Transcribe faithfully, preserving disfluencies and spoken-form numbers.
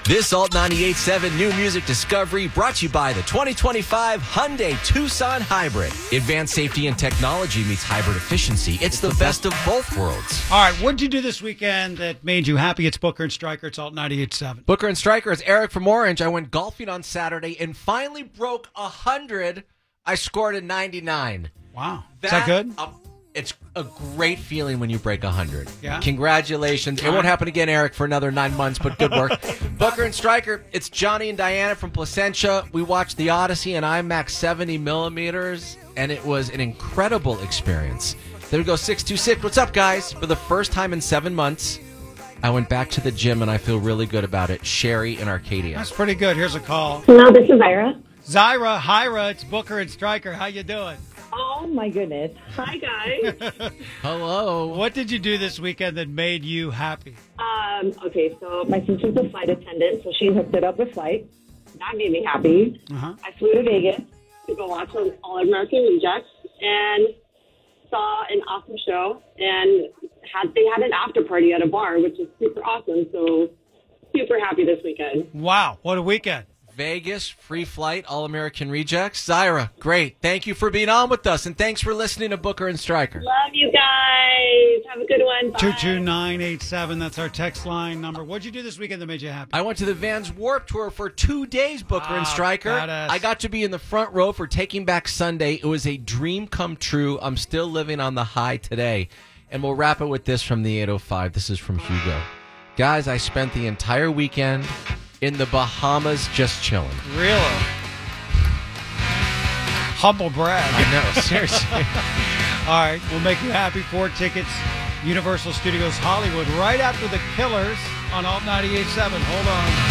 This Alt ninety-eight point seven New Music Discovery brought to you by the twenty twenty-five Hyundai Tucson Hybrid. Advanced safety and technology meets hybrid efficiency. It's the best of both worlds. All right, what did you do this weekend that made you happy? It's Booker and Stryker. It's Alt ninety-eight point seven. Booker and Stryker, it's Eric from Orange. I went golfing on Saturday and finally broke one hundred. I scored a ninety-nine. Wow. That, Is that good? Uh, it's a great feeling when you break one hundred. Yeah. Congratulations. It won't happen again, Eric, for another nine months, but good work. Booker and Stryker, it's Johnny and Diana from Placentia. We watched The Odyssey in IMAX seventy millimeters, and it was an incredible experience. There we go, six two six. What's up, guys? For the first time in seven months, I went back to the gym, and I feel really good about it. Sherry in Arcadia. That's pretty good. Here's a call. Hello, this is Ira. Zyra, Hyra, it's Booker and Stryker. How you doing? Oh, my goodness. Hi, guys. Hello. What did you do this weekend that made you happy? um, okay, so my sister's a flight attendant, so she hooked it up with flight. That made me happy. Uh-huh. I flew to Vegas to go watch some All-American Rejects and saw an awesome show. And had they had an after party at a bar, which is super awesome. So super happy this weekend. Wow, what a weekend. Vegas, free flight, All-American Rejects. Zyra, great. Thank you for being on with us, and thanks for listening to Booker and Stryker. Love you guys. Have a good one. Bye. two two nine eight seven, that's our text line number. What'd you do this weekend that made you happy? I went to the Vans Warped Tour for two days, Booker Wow, and Stryker. badass. I got to be in the front row for Taking Back Sunday. It was a dream come true. I'm still living on the high today. And we'll wrap it with this from the eight oh five. This is from Hugo. Guys, I spent the entire weekend in the Bahamas just chilling. Really? Humble brag. I know, seriously. All right, we'll make you happy. Four tickets, Universal Studios Hollywood, right after the Killers on Alt ninety-eight point seven. Hold on.